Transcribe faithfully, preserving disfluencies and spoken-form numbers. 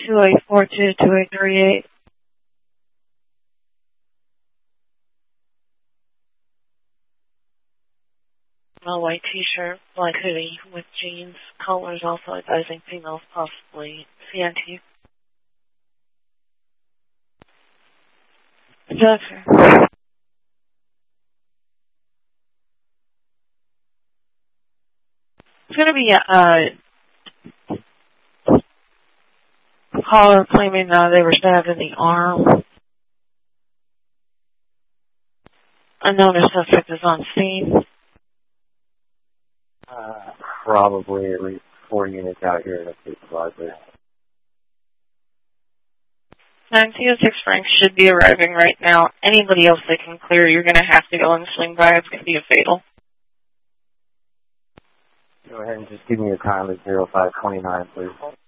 two eight four two, two eight three eight. A white t-shirt, black hoodie with jeans, collars also advising females possibly C N T. Doctor. It's going to be a, a caller claiming uh, they were stabbed in the arm. Unknown suspect is on scene. Uh, probably at least four units out here in the State Plaza. nine two six Frank should be arriving right now. Anybody else they can clear, you're going to have to go and swing by. It's going to be a fatal. Go ahead and just give me a time at zero five twenty-nine, please.